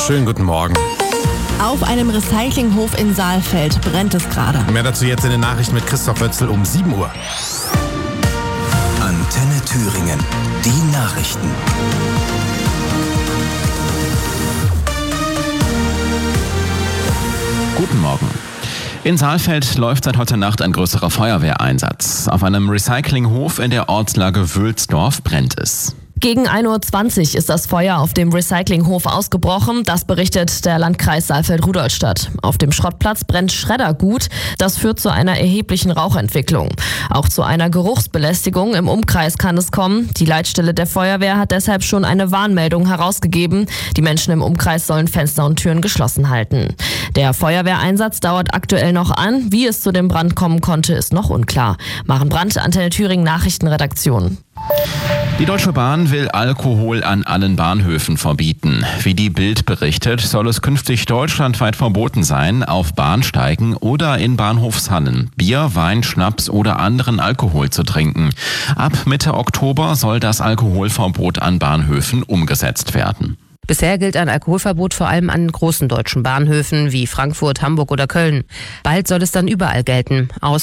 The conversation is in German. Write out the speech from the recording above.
Schönen guten Morgen. Auf einem Recyclinghof in Saalfeld brennt es gerade. Mehr dazu jetzt in den Nachrichten mit Christoph Wötzl um 7 Uhr. Antenne Thüringen. Die Nachrichten. Guten Morgen. In Saalfeld läuft seit heute Nacht ein größerer Feuerwehreinsatz. Auf einem Recyclinghof in der Ortslage Wülsdorf brennt es. Gegen 1:20 Uhr ist das Feuer auf dem Recyclinghof ausgebrochen. Das berichtet der Landkreis Saalfeld-Rudolstadt. Auf dem Schrottplatz brennt Schreddergut. Das führt zu einer erheblichen Rauchentwicklung. Auch zu einer Geruchsbelästigung im Umkreis kann es kommen. Die Leitstelle der Feuerwehr hat deshalb schon eine Warnmeldung herausgegeben. Die Menschen im Umkreis sollen Fenster und Türen geschlossen halten. Der Feuerwehreinsatz dauert aktuell noch an. Wie es zu dem Brand kommen konnte, ist noch unklar. Maren Brandt, Antenne Thüringen Nachrichtenredaktion. Die Deutsche Bahn will Alkohol an allen Bahnhöfen verbieten. Wie die Bild berichtet, soll es künftig deutschlandweit verboten sein, auf Bahnsteigen oder in Bahnhofshallen Bier, Wein, Schnaps oder anderen Alkohol zu trinken. Ab Mitte Oktober soll das Alkoholverbot an Bahnhöfen umgesetzt werden. Bisher gilt ein Alkoholverbot vor allem an großen deutschen Bahnhöfen wie Frankfurt, Hamburg oder Köln. Bald soll es dann überall gelten.